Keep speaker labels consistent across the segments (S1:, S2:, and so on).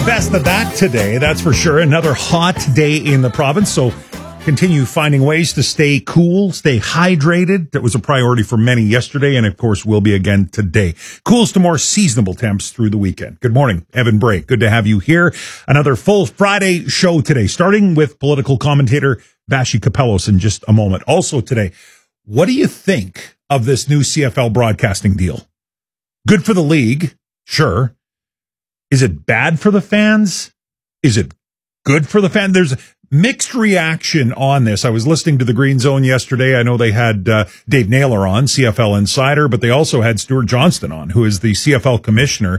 S1: the best of that today, that's for sure. Another hot day in the province, so continue finding ways to stay cool, stay hydrated. That was a priority for many yesterday, and of course will be again today. Cools to more seasonable temps through the weekend. Good morning, Evan Bray. Good to have you here. Another full Friday show today, starting with political commentator Vassy Kapelos in just a moment. Also today, what do you think of this new CFL broadcasting deal? Good for the league, sure. Is it bad for the fans? Is it good for the fans? There's mixed reaction on this. I was listening to the Green Zone yesterday. I know they had Dave Naylor on, CFL Insider, but they also had Stuart Johnston on, who is the CFL commissioner.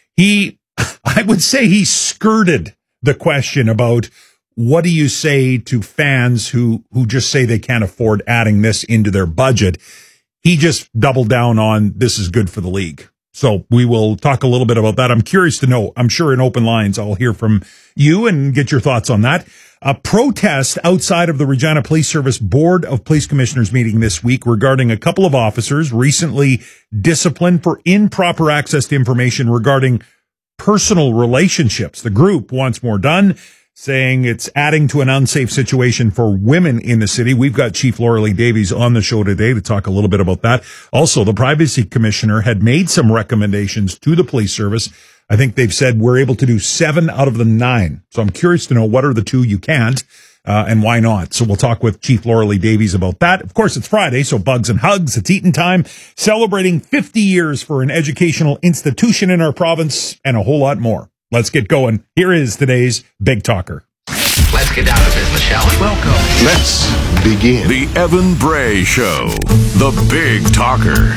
S1: I would say he skirted the question about what do you say to fans who just say they can't afford adding this into their budget. He just doubled down on this is good for the league. So we will talk a little bit about that. I'm curious to know. I'm sure in open lines, I'll hear from you and get your thoughts on that. A protest outside of the Regina Police Service Board of Police Commissioners meeting this week regarding a couple of officers recently disciplined for improper access to information regarding personal relationships. The group wants more done, saying it's adding to an unsafe situation for women in the city. We've got Chief Laura Lee Davies on the show today to talk a little bit about that. Also, the Privacy Commissioner had made some recommendations to the police service. I think they've said we're able to do 7 out of the 9. So I'm curious to know what are the 2 you can't, and why not. So we'll talk with Chief Laura Lee Davies about that. Of course, it's Friday, so bugs and hugs. It's eating time, celebrating 50 years for an educational institution in our province and a whole lot more. Let's get going. Here is today's Big Talker.
S2: Let's get down to business, shall we?
S3: Welcome. Let's begin.
S4: The Evan Bray Show, the Big Talker.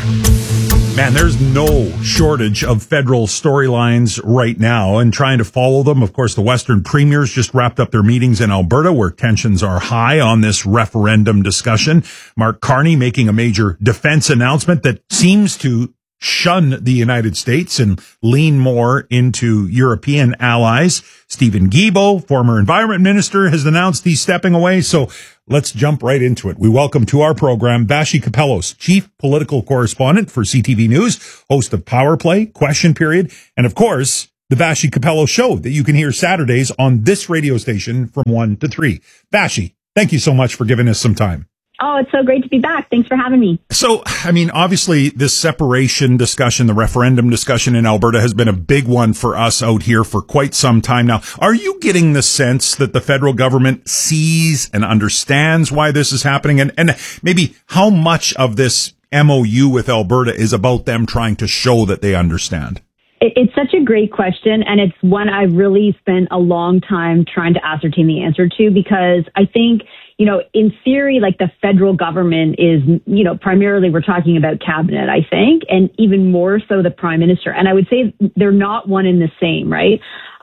S1: Man, there's no shortage of federal storylines right now, and trying to follow them. Of course, the Western premiers just wrapped up their meetings in Alberta, where tensions are high on this referendum discussion. Mark Carney making a major defense announcement that seems to shun the United States and lean more into European allies. Stephen Guilbeault, former environment minister, has announced he's stepping away. So let's jump right into it. We welcome to our program Vassy Kapelos, chief political correspondent for CTV News, host of Power Play, Question Period, and of course, the Vassy Kapelos Show that you can hear Saturdays on this radio station from 1 to 3. Vassy, thank you so much for giving us some time.
S5: Oh, it's so great to be back. Thanks for having me.
S1: So, I mean, obviously this separation discussion, the referendum discussion in Alberta has been a big one for us out here for quite some time now. Are you getting the sense that the federal government sees and understands why this is happening? And maybe how much of this MOU with Alberta is about them trying to show that they understand?
S5: It's such a great question, and it's one I've really spent a long time trying to ascertain the answer to, because I think, you know, in theory, like the federal government is, you know, primarily we're talking about cabinet, I think, and even more so the prime minister. And I would say they're not one and the same, right?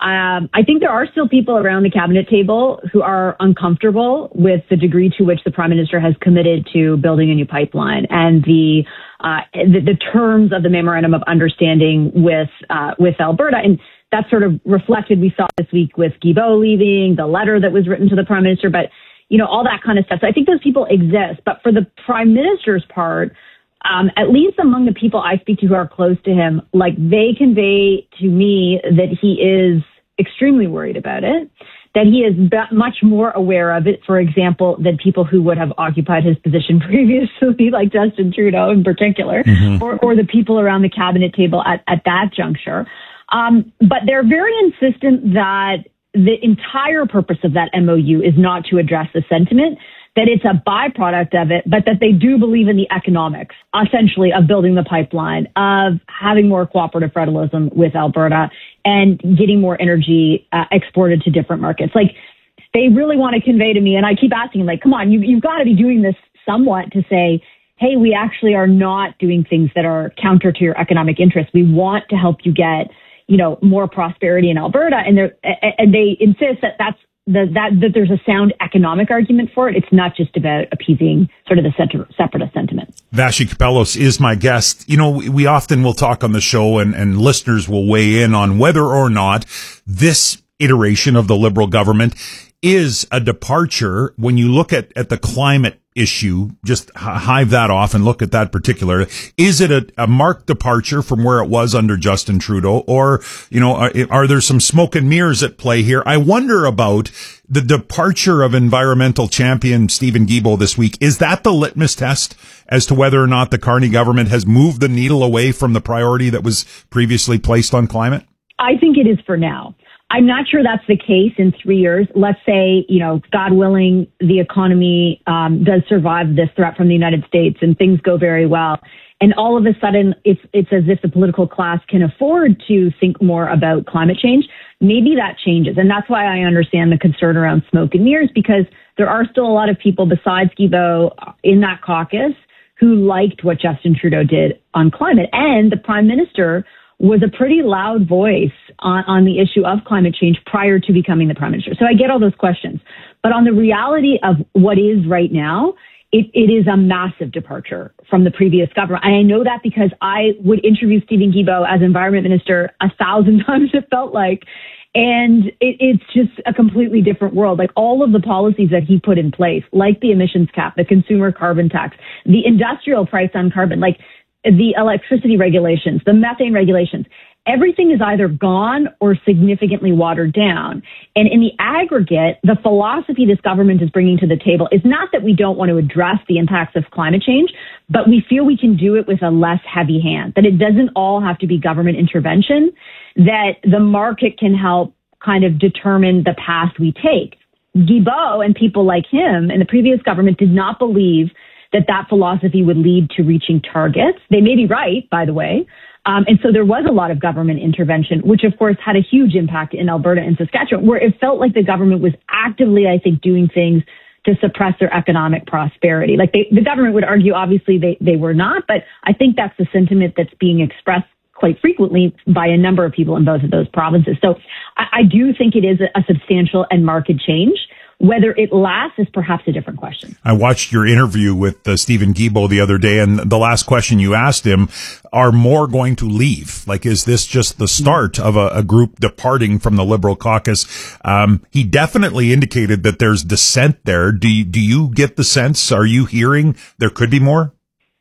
S5: I think there are still people around the cabinet table who are uncomfortable with the degree to which the prime minister has committed to building a new pipeline and the terms of the memorandum of understanding with Alberta. And that's sort of reflected, we saw this week with Guilbeault leaving, the letter that was written to the prime minister, but, you know, all that kind of stuff. So I think those people exist. But for the prime minister's part, at least among the people I speak to who are close to him, like they convey to me that he is extremely worried about it, that he is much more aware of it, for example, than people who would have occupied his position previously, like Justin Trudeau in particular, or the people around the cabinet table at that juncture. But they're very insistent that the entire purpose of that MOU is not to address the sentiment, that it's a byproduct of it, but that they do believe in the economics, essentially, of building the pipeline, of having more cooperative federalism with Alberta, and getting more energy exported to different markets. Like, they really want to convey to me, and I keep asking, like, come on, you've got to be doing this somewhat to say, hey, we actually are not doing things that are counter to your economic interests. We want to help you get, you know, more prosperity in Alberta, and they insist that that there's a sound economic argument for it. It's not just about appeasing sort of the separatist sentiment.
S1: Vassy Kapelos is my guest. You know, we often will talk on the show, and listeners will weigh in on whether or not this iteration of the Liberal government is a departure when you look at the climate issue, just hive that off and look at that particular. Is it a marked departure from where it was under Justin Trudeau, or, are there some smoke and mirrors at play here? I wonder about the departure of environmental champion Steven Guilbeault this week. Is that the litmus test as to whether or not the Carney government has moved the needle away from the priority that was previously placed on climate?
S5: I think it is for now. I'm not sure that's the case in 3 years. Let's say, God willing, the economy does survive this threat from the United States and things go very well. And all of a sudden, it's as if the political class can afford to think more about climate change. Maybe that changes. And that's why I understand the concern around smoke and mirrors, because there are still a lot of people besides Guilbeault in that caucus who liked what Justin Trudeau did on climate. And the Prime Minister was a pretty loud voice on the issue of climate change prior to becoming the Prime Minister. So I get all those questions. But on the reality of what is right now, it is a massive departure from the previous government. And I know that because I would interview Steven Guilbeault as Environment Minister 1,000 times, it felt like. And it's just a completely different world. Like all of the policies that he put in place, like the emissions cap, the consumer carbon tax, the industrial price on carbon, like the electricity regulations, the methane regulations, everything is either gone or significantly watered down. And in the aggregate, the philosophy this government is bringing to the table is not that we don't want to address the impacts of climate change, but we feel we can do it with a less heavy hand, that it doesn't all have to be government intervention, that the market can help kind of determine the path we take. Guilbeault and people like him in the previous government did not believe that philosophy would lead to reaching targets. They may be right, by the way. And so there was a lot of government intervention, which of course had a huge impact in Alberta and Saskatchewan, where it felt like the government was actively, I think, doing things to suppress their economic prosperity. Like the government would argue, obviously they were not, but I think that's the sentiment that's being expressed quite frequently by a number of people in both of those provinces. So I do think it is a substantial and marked change. Whether it lasts is perhaps a different question.
S1: I watched your interview with Steven Guilbeault the other day, and the last question you asked him, are more going to leave? Like, is this just the start of a group departing from the Liberal caucus? He definitely indicated that there's dissent there. Do you get the sense? Are you hearing there could be more?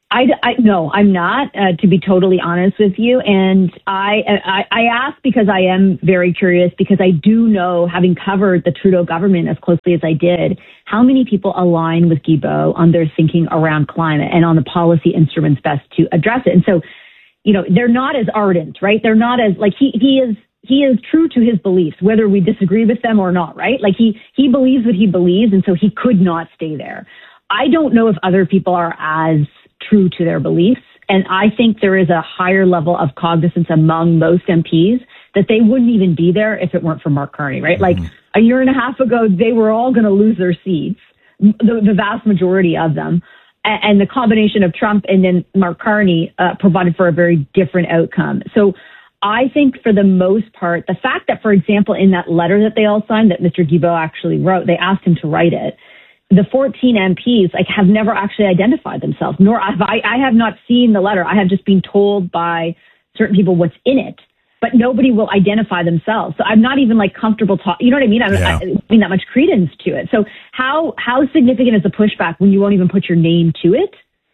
S5: No, I'm not, to be totally honest with you. And I ask because I am very curious, because I do know, having covered the Trudeau government as closely as I did, how many people align with Guilbeault on their thinking around climate and on the policy instruments best to address it. And so, they're not as ardent, right? They're not as, like, he is true to his beliefs, whether we disagree with them or not, right? Like he believes what he believes, and so he could not stay there. I don't know if other people are as true to their beliefs. And I think there is a higher level of cognizance among most MPs that they wouldn't even be there if it weren't for Mark Carney, right? Like a year and a half ago, they were all going to lose their seats, the vast majority of them. And the combination of Trump and then Mark Carney provided for a very different outcome. So I think for the most part, the fact that, for example, in that letter that they all signed that Mr. Guilbeault actually wrote, they asked him to write it. The 14 MPs have never actually identified themselves, nor have I have not seen the letter. I have just been told by certain people what's in it, but nobody will identify themselves. So I'm not even comfortable talking. You know what I mean? I mean that much credence to it. So how significant is the pushback when you won't even put your name to it?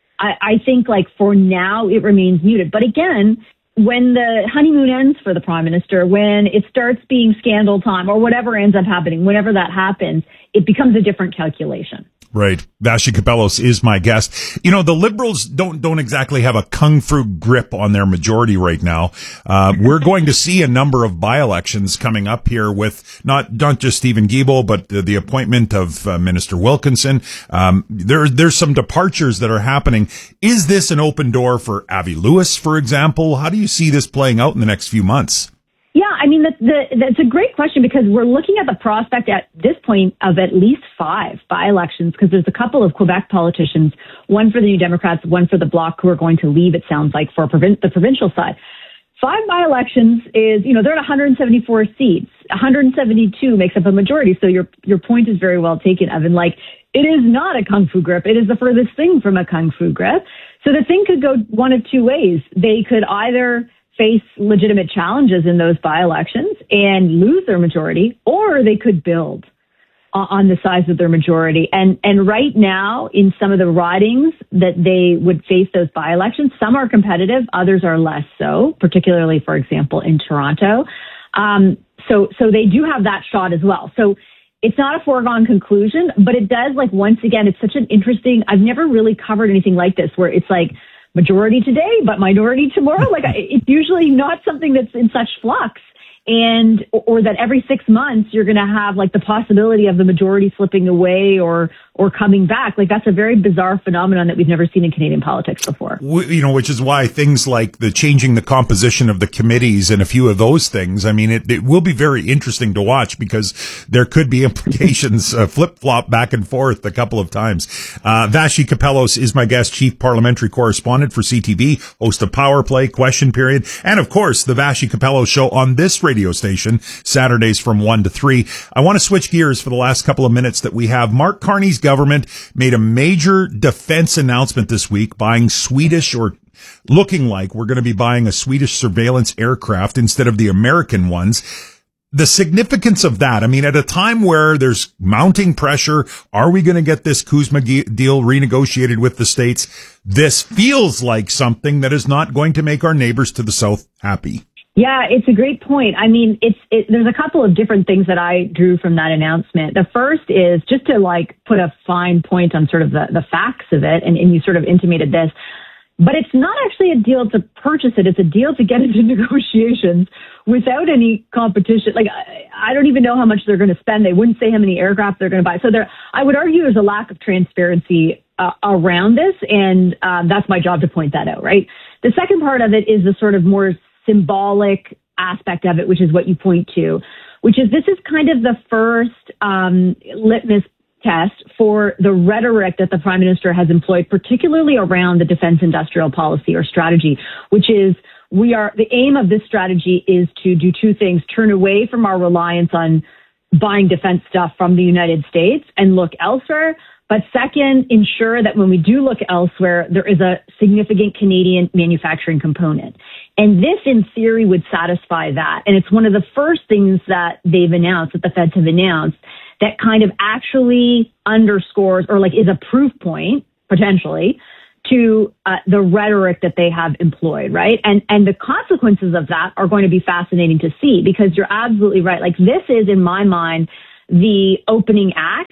S5: I think for now it remains muted. But again, when the honeymoon ends for the Prime Minister, when it starts being scandal time or whatever ends up happening, whenever that happens, it becomes a different calculation.
S1: Right. Vassy Kapelos is my guest. The Liberals don't exactly have a kung fu grip on their majority right now. We're going to see a number of by-elections coming up here with not just Steven Guilbeault, but the appointment of Minister Wilkinson. There's some departures that are happening. Is this an open door for Avi Lewis, for example? How do you see this playing out in the next few months?
S5: Yeah, I mean, that's a great question, because we're looking at the prospect at this point of at least 5 by-elections, because there's a couple of Quebec politicians, one for the New Democrats, one for the Bloc, who are going to leave, it sounds like, for the provincial side. 5 by-elections is, they're at 174 seats. 172 makes up a majority, so your point is very well taken, Evan. It is not a kung fu grip. It is the furthest thing from a kung fu grip. So the thing could go one of two ways. They could either face legitimate challenges in those by-elections and lose their majority, or they could build on the size of their majority. And right now, in some of the ridings that they would face those by-elections, some are competitive, others are less so, particularly, for example, in Toronto. So they do have that shot as well. So it's not a foregone conclusion, but it does, like, once again, it's such an interesting, I've never really covered anything like this where it's like majority today, but minority tomorrow. Like, it's usually not something that's in such flux. And, or that every 6 months you're going to have like the possibility of the majority slipping away or coming back. Like, that's a very bizarre phenomenon that we've never seen in Canadian politics before.
S1: You know, which is why things like the changing the composition of the committees and a few of those things, I mean, it will be very interesting to watch because there could be implications, flip-flop back and forth a couple of times. Vassy Kapelos is my guest, chief parliamentary correspondent for CTV, host of Power Play, Question Period, and of course, the Vassy Kapelos Show on this radio station, Saturdays from 1 to 3. I want to switch gears for the last couple of minutes that we have. Mark Carney's government made a major defense announcement this week, buying Swedish, or looking like we're going to be buying a Swedish surveillance aircraft instead of the American ones. The significance of that, I mean, at a time where there's mounting pressure, are we going to get this Kuzma deal renegotiated with the states? This feels like something that is not going to make our neighbors to the south happy.
S5: Yeah, it's a great point. I mean, there's a couple of different things that I drew from that announcement. The first is just to like put a fine point on sort of the facts of it, and you sort of intimated this, but it's not actually a deal to purchase it. It's a deal to get into negotiations without any competition. Like, I don't even know how much they're going to spend. They wouldn't say how many aircraft they're going to buy. So I would argue there's a lack of transparency around this, and that's my job to point that out, right? The second part of it is the sort of more symbolic aspect of it, which is what you point to, which is this is kind of the first litmus test for the rhetoric that the Prime Minister has employed, particularly around the defense industrial policy or strategy, which is the aim of this strategy is to do two things: turn away from our reliance on buying defense stuff from the United States and look elsewhere. But second, ensure that when we do look elsewhere, there is a significant Canadian manufacturing component. And this, in theory, would satisfy that. And it's one of the first things that they've announced, that the Feds have announced, that kind of actually underscores or like is a proof point, potentially, to the rhetoric that they have employed, right? And the consequences of that are going to be fascinating to see, because you're absolutely right. Like, this is, in my mind, the opening act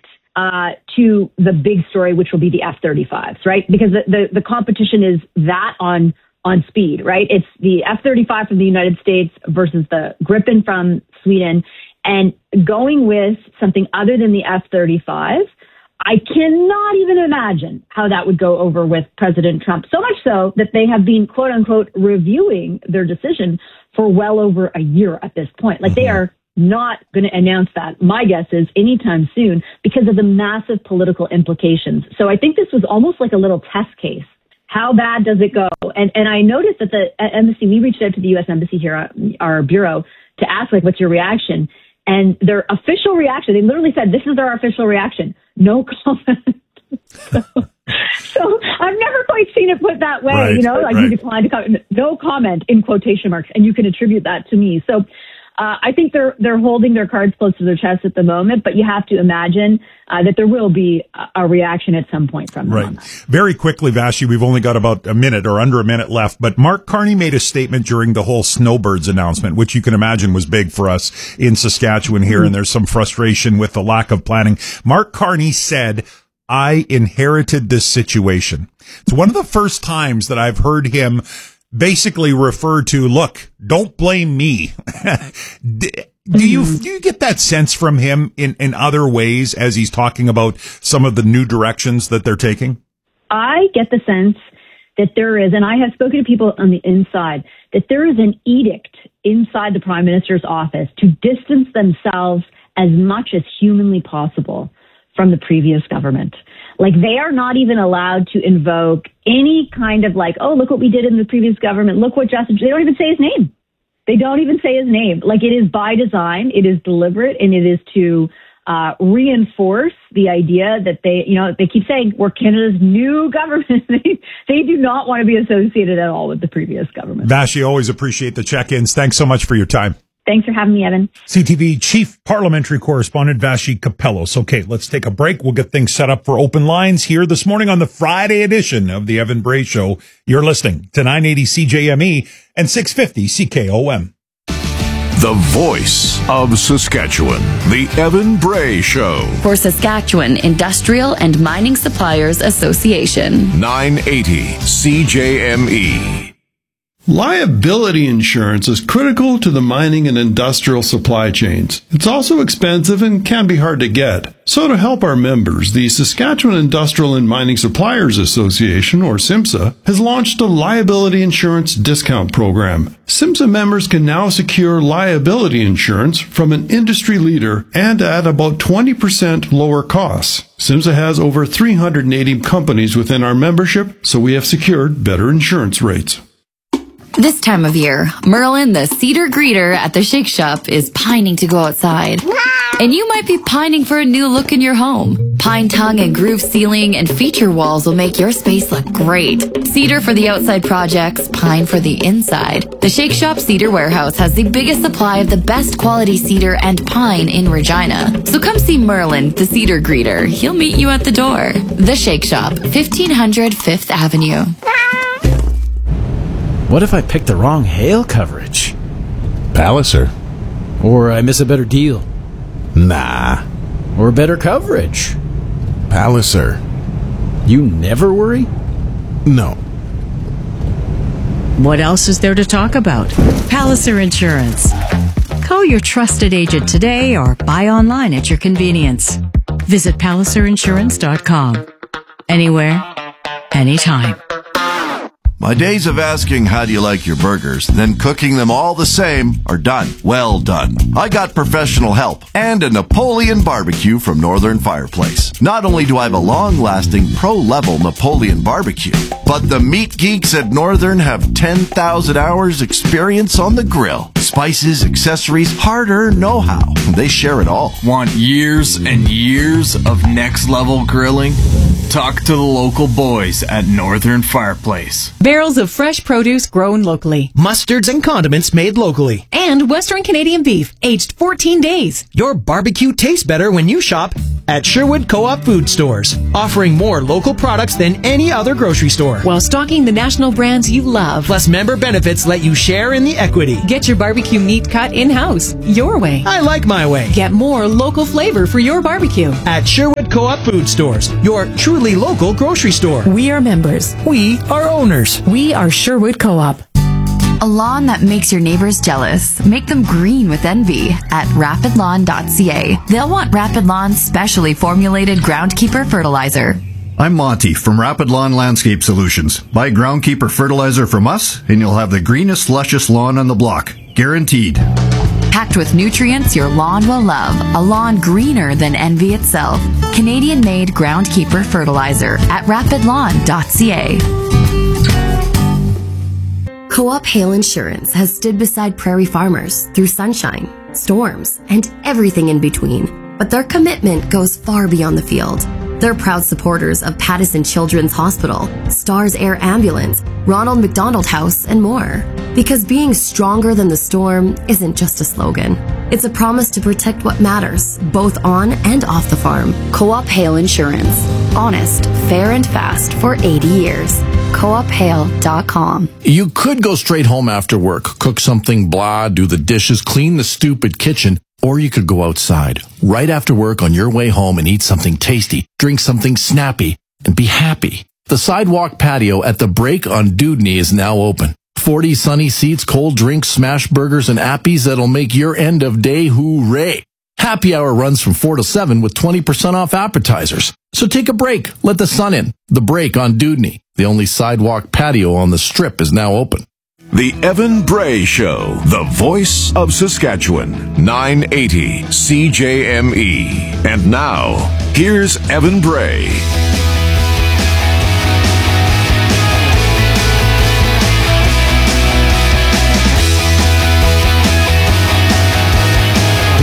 S5: to the big story, which will be the F-35s, right? Because the competition is that on speed, right? It's the F-35 from the United States versus the Gripen from Sweden. And going with something other than the F-35, I cannot even imagine how that would go over with President Trump. So much so that they have been, quote unquote, reviewing their decision for well over a year at this point. Like, they are not going to announce that, my guess is, anytime soon, because of the massive political implications. So I think this was almost like a little test case. How bad does it go? And I noticed that the embassy, we reached out to the U.S. Embassy here, our bureau, to ask, like, what's your reaction? And their official reaction, they literally said, this is our official reaction. No comment. So I've never quite seen it put that way, right, you know, like, you decline to comment, no comment in quotation marks, and you can attribute that to me. So I think they're holding their cards close to their chest at the moment, but you have to imagine that there will be a reaction at some point from them.
S1: Right. Very quickly, Vassy, we've only got about a minute or under a minute left, but Mark Carney made a statement during the whole snowbirds announcement, which you can imagine was big for us in Saskatchewan here, and there's some frustration with the lack of planning. Mark Carney said, "I inherited this situation." It's one of the first times that I've heard him basically refer to, look, don't blame me. Do you get that sense from him in other ways as he's talking about some of the new directions that they're taking?
S5: I get the sense that there is, and I have spoken to people on the inside, that there is an edict inside the Prime Minister's office to distance themselves as much as humanly possible from the previous government. Like, they are not even allowed to invoke any kind of like, oh, look what we did in the previous government. Look what Justin, they don't even say his name. They don't even say his name. Like, it is by design. It is deliberate, and it is to reinforce the idea that they keep saying we're Canada's new government. They do not want to be associated at all with the previous government.
S1: Vassy, always appreciate the check-ins. Thanks so much for your time.
S5: Thanks for having me, Evan.
S1: CTV Chief Parliamentary Correspondent Vassy Kapelos. Okay, let's take a break. We'll get things set up for open lines here this morning on the Friday edition of the Evan Bray Show. You're listening to 980 CJME and 650 CKOM.
S4: The voice of Saskatchewan, the Evan Bray Show.
S6: For Saskatchewan Industrial and Mining Suppliers Association.
S4: 980 CJME.
S7: Liability insurance is critical to the mining and industrial supply chains. It's also expensive and can be hard to get. So to help our members, the Saskatchewan Industrial and Mining Suppliers Association, or SIMSA, has launched a liability insurance discount program. SIMSA members can now secure liability insurance from an industry leader and at about 20% lower costs. SIMSA has over 380 companies within our membership, so we have secured better insurance rates.
S6: This time of year, Merlin, the cedar greeter at the Shake Shop, is pining to go outside. And you might be pining for a new look in your home. Pine tongue and groove ceiling and feature walls will make your space look great. Cedar for the outside projects, pine for the inside. The Shake Shop Cedar Warehouse has the biggest supply of the best quality cedar and pine in Regina. So come see Merlin, the cedar greeter. He'll meet you at the door. The Shake Shop, 1500 5th Avenue.
S8: What if I pick the wrong hail coverage?
S9: Palliser.
S8: Or I miss a better deal?
S9: Nah.
S8: Or better coverage?
S9: Palliser.
S8: You never worry?
S9: No.
S10: What else is there to talk about? Palliser Insurance. Call your trusted agent today or buy online at your convenience. Visit palliserinsurance.com. Anywhere, anytime.
S11: My days of asking how do you like your burgers, then cooking them all the same are done. Well done. I got professional help and a Napoleon barbecue from Northern Fireplace. Not only do I have a long-lasting pro-level Napoleon barbecue, but the meat geeks at Northern have 10,000 hours experience on the grill. Spices, accessories, hard-earned know-how. They share it all.
S12: Want years and years of next-level grilling? Talk to the local boys at Northern Fireplace.
S10: Barrels of fresh produce grown locally.
S13: Mustards and condiments made locally.
S10: And Western Canadian beef, aged 14 days.
S13: Your barbecue tastes better when you shop at Sherwood Co-op Food Stores, offering more local products than any other grocery store.
S10: While stocking the national brands you love.
S13: Plus, member benefits let you share in the equity.
S10: Get your barbecue meat cut in-house, your way.
S13: I like my way.
S10: Get more local flavor for your barbecue.
S13: At Sherwood Co-op Food Stores, your truly local grocery store.
S10: We are members.
S13: We are owners.
S10: We are Sherwood Co-op.
S6: A lawn that makes your neighbors jealous. Make them green with envy at rapidlawn.ca. They'll want Rapid Lawn's specially formulated Groundkeeper fertilizer.
S14: I'm Monty from Rapid Lawn Landscape Solutions. Buy Groundkeeper fertilizer from us and you'll have the greenest, luscious lawn on the block. Guaranteed.
S6: Packed with nutrients your lawn will love. A lawn greener than envy itself. Canadian-made Groundkeeper fertilizer at rapidlawn.ca.
S15: Co-op Hail Insurance has stood beside prairie farmers through sunshine, storms, and everything in between. But their commitment goes far beyond the field. They're proud supporters of Pattison Children's Hospital, Stars Air Ambulance, Ronald McDonald House, and more. Because being stronger than the storm isn't just a slogan. It's a promise to protect what matters, both on and off the farm.
S6: Co-op Hail Insurance. Honest, fair, and fast for 80 years. CoopHail.com.
S9: You could go straight home after work, cook something blah, do the dishes, clean the stupid kitchen, or you could go outside right after work on your way home and eat something tasty, drink something snappy, and be happy. The sidewalk patio at the Break on Dewdney is now open. 40 sunny seats, cold drinks, smash burgers, and appies that'll make your end of day hooray. Happy hour runs from 4 to 7 with 20% off appetizers. So take a break. Let the sun in. The Break on Dewdney. The only sidewalk patio on the Strip is now open.
S4: The Evan Bray Show, the voice of Saskatchewan, 980 CJME. And now, here's Evan Bray.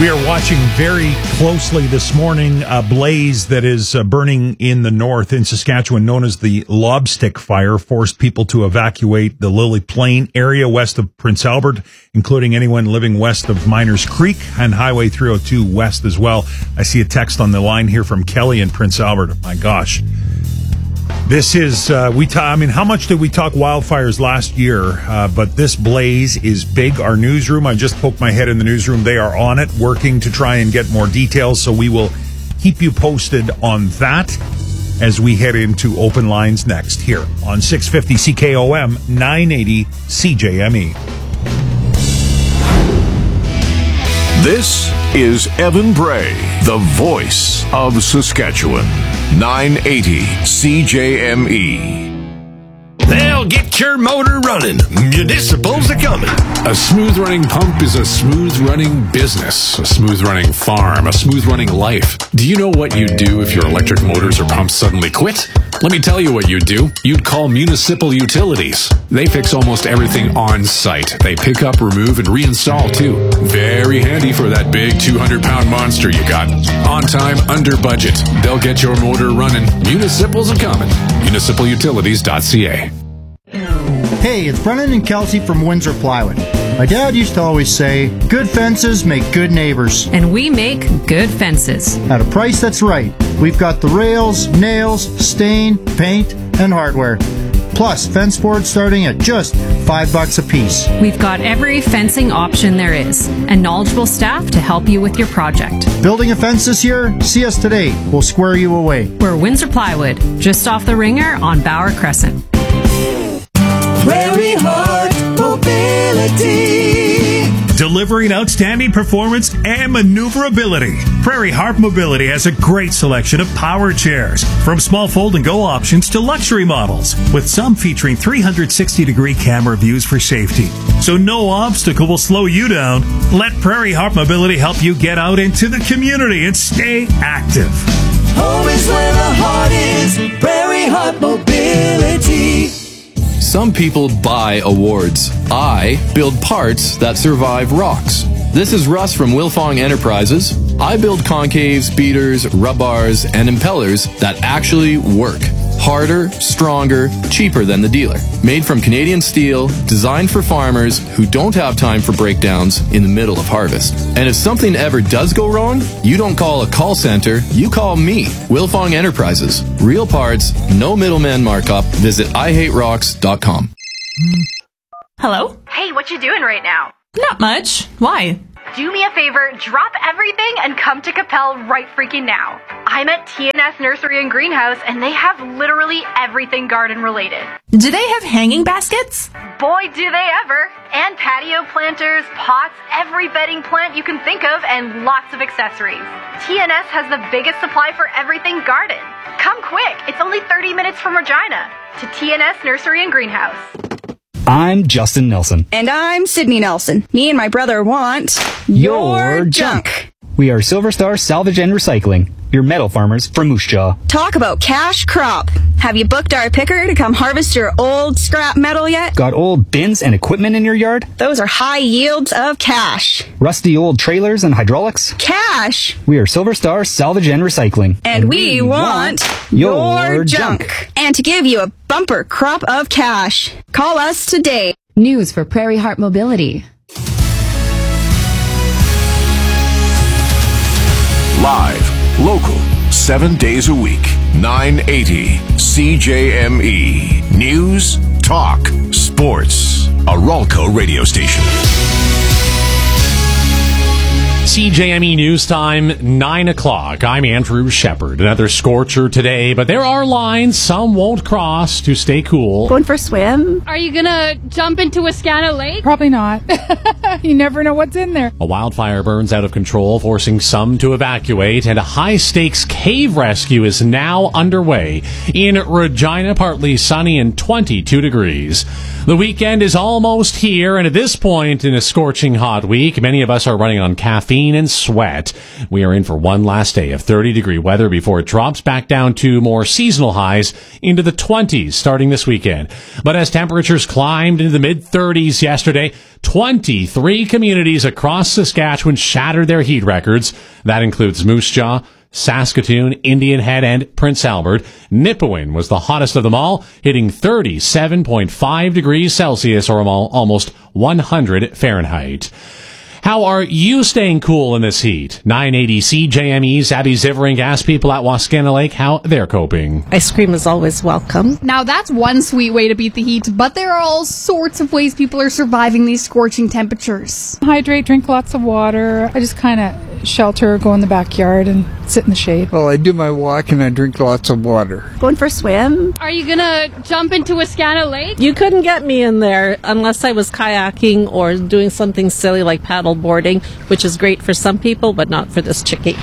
S1: We are watching very closely this morning a blaze that is burning in the north in Saskatchewan, known as the Lobstick Fire, forced people to evacuate the Lily Plain area west of Prince Albert, including anyone living west of Miners Creek and Highway 302 west as well. I see a text on the line here from Kelly in Prince Albert. My gosh. This is, how much did we talk wildfires last year? But this blaze is big. Our newsroom, I just poked my head in the newsroom. They are on it, working to try and get more details. So we will keep you posted on that as we head into open lines next here on 650 CKOM 980 CJME.
S4: This is Evan Bray, the voice of Saskatchewan. 980 CJME.
S16: They'll get your motor running. Municipals are coming.
S17: A smooth-running pump is a smooth-running business, a smooth-running farm, a smooth-running life. Do you know what you'd do if your electric motors or pumps suddenly quit? Let me tell you what you'd do. You'd call Municipal Utilities. They fix almost everything on site. They pick up, remove, and reinstall, too. Very handy for that big 200-pound monster you got. On time, under budget. They'll get your motor running. Municipals are coming. MunicipalUtilities.ca.
S18: Hey, it's Brennan and Kelsey from Windsor Plywood. My dad used to always say, good fences make good neighbors.
S19: And we make good fences.
S18: At a price that's right. We've got the rails, nails, stain, paint, and hardware. Plus, fence boards starting at just $5 a piece.
S19: We've got every fencing option there is, and knowledgeable staff to help you with your project.
S18: Building a fence this year? See us today. We'll square you away.
S19: We're Windsor Plywood, just off the Ringer on Bauer Crescent.
S20: Prairie Heart Mobility.
S1: Delivering outstanding performance and maneuverability. Prairie Heart Mobility has a great selection of power chairs, from small fold-and-go options to luxury models, with some featuring 360-degree camera views for safety. So no obstacle will slow you down. Let Prairie Heart Mobility help you get out into the community and stay active.
S20: Home is where the heart is. Prairie Heart Mobility.
S21: Some people buy awards. I build parts that survive rocks. This is Russ from Wilfong Enterprises. I build concaves, beaters, rub bars, and impellers that actually work. Harder, stronger, cheaper than the dealer. Made from Canadian steel, designed for farmers who don't have time for breakdowns in the middle of harvest. And if something ever does go wrong, you don't call a call center, you call me. Wilfong Enterprises. Real parts, no middleman markup. Visit IHateRocks.com.
S22: Hello? Hey, what you doing right now? Not much. Why?
S23: Do me a favor, drop everything and come to Capel right freaking now. I'm at TNS Nursery and Greenhouse, and they have literally everything garden related.
S22: Do they have hanging baskets?
S23: Boy, do they ever. And patio planters, pots, every bedding plant you can think of, and lots of accessories. TNS has the biggest supply for everything garden. Come quick, it's only 30 minutes from Regina. To TNS Nursery and Greenhouse.
S24: I'm Justin Nelson.
S25: And I'm Sydney Nelson. Me and my brother want your junk.
S24: We are Silver Star Salvage and Recycling, your metal farmers from Moose Jaw.
S25: Talk about cash crop. Have you booked our picker to come harvest your old scrap metal yet?
S24: Got old bins and equipment in your yard?
S25: Those are high yields of cash.
S24: Rusty old trailers and hydraulics?
S25: Cash.
S24: We are Silver Star Salvage and Recycling.
S25: And we want your junk. And to give you a bumper crop of cash. Call us today.
S6: News for Prairie Heart Mobility.
S4: Live, local, 7 days a week. 980 CJME. News, talk, sports. A Ralco radio station.
S26: CJME News Time, 9 o'clock. I'm Andrew Shepard. Another scorcher today, but there are lines some won't cross to stay cool.
S27: Going for a swim?
S28: Are you gonna jump into Wascana Lake?
S27: Probably not. You never know what's in there.
S26: A wildfire burns out of control, forcing some to evacuate, and a high-stakes cave rescue is now underway. In Regina, partly sunny and 22 degrees. The weekend is almost here, and at this point in a scorching hot week, many of us are running on caffeine rain and sweat. We are in for one last day of 30-degree weather before it drops back down to more seasonal highs into the 20s starting this weekend. But as temperatures climbed into the mid-30s yesterday, 23 communities across Saskatchewan shattered their heat records. That includes Moose Jaw, Saskatoon, Indian Head, and Prince Albert. Nipawin was the hottest of them all, hitting 37.5 degrees Celsius, or almost 100 Fahrenheit. How are you staying cool in this heat? 980 CJME's Abby Ziverink asked people at Wascana Lake how they're coping.
S2: Ice cream is always welcome.
S28: Now that's one sweet way to beat the heat, but there are all sorts of ways people are surviving these scorching temperatures.
S27: Hydrate, drink lots of water. I just kind of shelter, go in the backyard and sit in the shade.
S3: Well, I do my walk and I drink lots of water.
S25: Going for a swim.
S28: Are you gonna jump into Wascana Lake?
S2: You couldn't get me in there unless I was kayaking or doing something silly like paddle boarding, which is great for some people, but not for this chickie.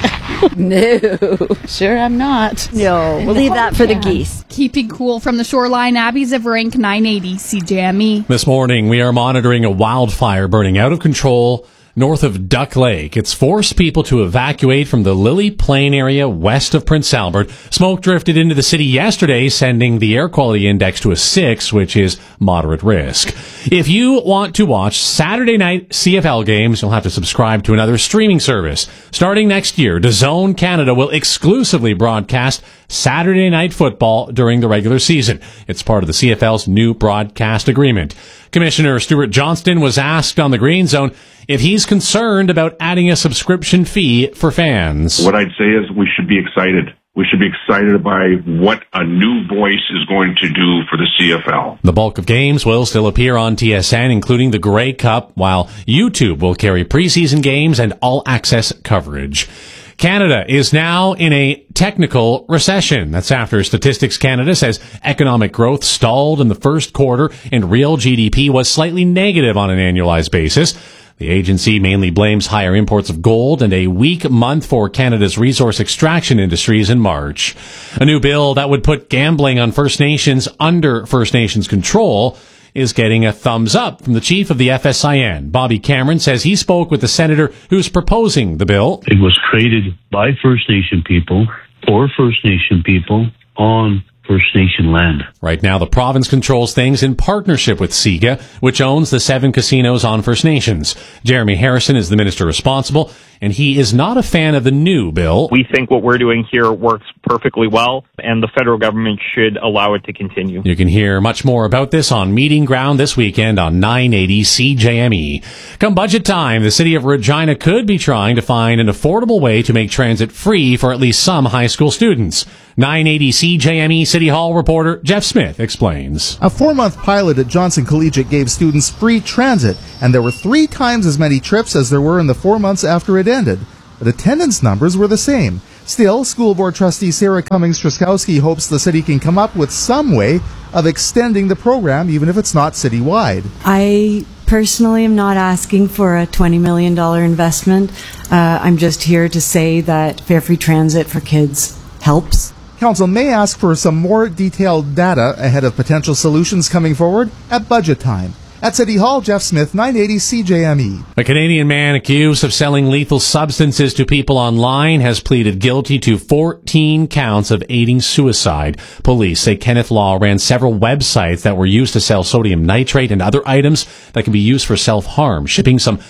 S2: No, sure I'm not.
S25: No, we'll leave that for the geese.
S28: Keeping cool from the shoreline, Abby Ziverink, 980 CJME.
S26: This morning, we are monitoring a wildfire burning out of control north of Duck Lake. It's forced people to evacuate from the Lily Plain area west of Prince Albert. Smoke drifted into the city yesterday, sending the air quality index to a 6, which is moderate risk. If you want to watch Saturday night CFL games, you'll have to subscribe to another streaming service. Starting next year, DAZN Canada will exclusively broadcast Saturday night football during the regular season. It's part of the CFL's new broadcast agreement. Commissioner Stuart Johnston was asked on the Green Zone if he's concerned about adding a subscription fee for fans.
S5: What I'd say is we should be excited. We should be excited by what a new voice is going to do for the CFL.
S26: The bulk of games will still appear on TSN, including the Grey Cup, while YouTube will carry preseason games and all-access coverage. Canada is now in a technical recession. That's after Statistics Canada says economic growth stalled in the first quarter and real GDP was slightly negative on an annualized basis. The agency mainly blames higher imports of gold and a weak month for Canada's resource extraction industries in March. A new bill that would put gambling on First Nations under First Nations control is getting a thumbs up from the chief of the FSIN. Bobby Cameron says he spoke with the senator who's proposing the bill.
S7: It was created by First Nation people for First Nation people on First Nation land.
S26: Right now, the province controls things in partnership with SIGA, which owns the 7 casinos on First Nations. Jeremy Harrison is the minister responsible, and he is not a fan of the new bill.
S8: We think what we're doing here works perfectly well, and the federal government should allow it to continue.
S26: You can hear much more about this on Meeting Ground this weekend on 980 CJME. Come budget time, the city of Regina could be trying to find an affordable way to make transit free for at least some high school students. 980 CJME City Hall reporter Jeff Smith explains.
S11: A 4-month pilot at Johnson Collegiate gave students free transit, and there were 3 times as many trips as there were in the 4 months after it ended. But attendance numbers were the same. Still, School Board Trustee Sarah Cummings-Truskowski hopes the city can come up with some way of extending the program, even if it's not citywide.
S12: I personally am not asking for a $20 million investment. I'm just here to say that fare-free transit for kids helps.
S11: Council may ask for some more detailed data ahead of potential solutions coming forward at budget time. At City Hall, Jeff Smith, 980 CJME.
S26: A Canadian man accused of selling lethal substances to people online has pleaded guilty to 14 counts of aiding suicide. Police say Kenneth Law ran several websites that were used to sell sodium nitrate and other items that can be used for self-harm, shipping some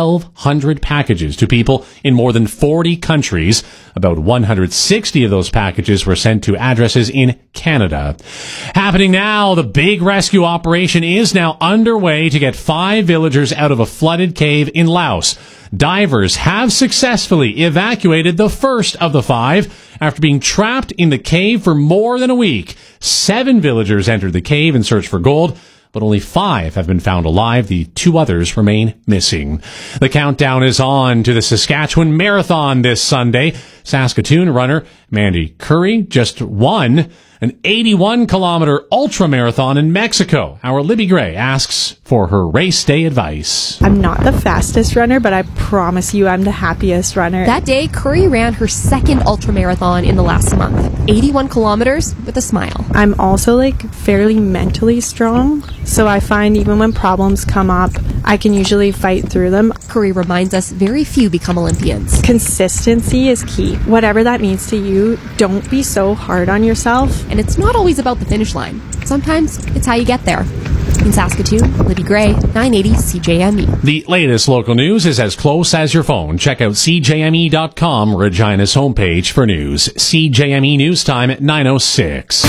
S26: 1,200 packages to people in more than 40 countries. About 160 of those packages were sent to addresses in Canada. Happening now, the big rescue operation is now underway to get 5 villagers out of a flooded cave in Laos. Divers have successfully evacuated the first of the 5 after being trapped in the cave for more than a week. 7 villagers entered the cave in search for gold, but only 5 have been found alive. The 2 others remain missing. The countdown is on to the Saskatchewan Marathon this Sunday. Saskatoon runner Mandy Curry just won an 81-kilometer ultramarathon in Mexico. Our Libby Gray asks for her race day advice.
S13: I'm not the fastest runner, but I promise you I'm the happiest runner.
S29: That day, Curry ran her second ultramarathon in the last month. 81 kilometers with a smile.
S13: I'm also fairly mentally strong, so I find even when problems come up, I can usually fight through them.
S29: Curry reminds us very few become Olympians.
S13: Consistency is key. Whatever that means to you, don't be so hard on yourself.
S29: And it's not always about the finish line. Sometimes it's how you get there. In Saskatoon, Libby Gray, 980 CJME.
S26: The latest local news is as close as your phone. Check out CJME.com, Regina's homepage for news. CJME News Time at 9:06.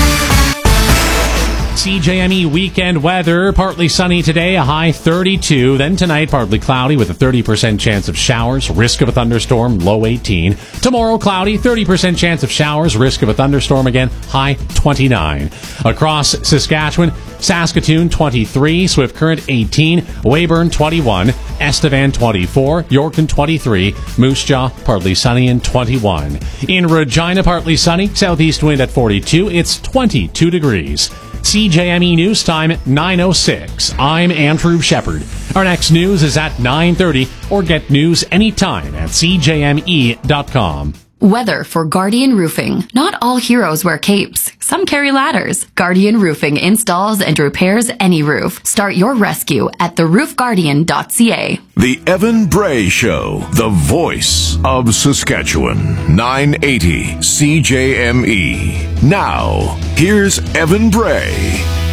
S26: CJME weekend weather, partly sunny today, a high 32. Then tonight, partly cloudy with a 30% chance of showers, risk of a thunderstorm, low 18. Tomorrow, cloudy, 30% chance of showers, risk of a thunderstorm again, high 29. Across Saskatchewan, Saskatoon 23, Swift Current 18, Weyburn 21, Estevan 24, Yorkton 23, Moose Jaw partly sunny and 21. In Regina, partly sunny, southeast wind at 42, it's 22 degrees. CJME News Time at 9:06. I'm Andrew Shepard. Our next news is at 9:30, or get news anytime at CJME.com.
S6: Weather for Guardian Roofing. Not all heroes wear capes. Some carry ladders. Guardian Roofing installs and repairs any roof. Start your rescue at theroofguardian.ca.
S4: The Evan Bray Show, the voice of Saskatchewan. 980 CJME. Now, here's Evan Bray.